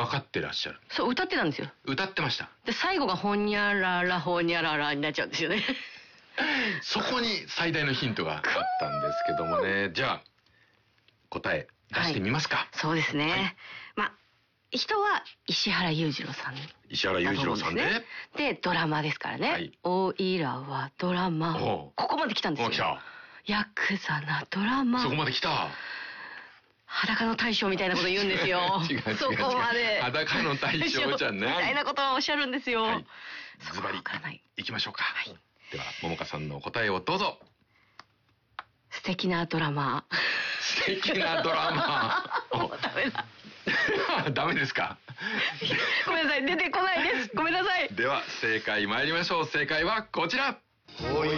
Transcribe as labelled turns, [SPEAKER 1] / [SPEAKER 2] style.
[SPEAKER 1] かってらっしゃる。
[SPEAKER 2] そう、歌ってたんですよ。
[SPEAKER 1] 歌ってました。
[SPEAKER 2] で最後がほにゃららほにゃららになっちゃうんですよね。
[SPEAKER 1] そこに最大のヒントがあったんですけどもね。じゃあ答え出してみますか。
[SPEAKER 2] そうですね。まあ人は石原裕次郎さん。
[SPEAKER 1] 石原裕次郎さんで。
[SPEAKER 2] でドラマですからね。おいらはドラマ。ここまで来たんですよ。ヤクザなドラマ。
[SPEAKER 1] そこまで来た。
[SPEAKER 2] 裸の大将みたいなこと言うんですよ。
[SPEAKER 1] 違う。
[SPEAKER 2] そこまで。
[SPEAKER 1] 裸の大将じゃない。
[SPEAKER 2] みたいなことをおっしゃるんですよ。
[SPEAKER 1] ズバリいきましょうか。では桃香さんの答えをどうぞ。
[SPEAKER 2] 素敵なドラマ。
[SPEAKER 1] 素敵なドラマ。
[SPEAKER 2] もうダメだ。
[SPEAKER 1] ダメですか。
[SPEAKER 2] ごめんなさい、出てこないです。ごめんなさい。
[SPEAKER 1] では正解参りましょう。正解はこちら。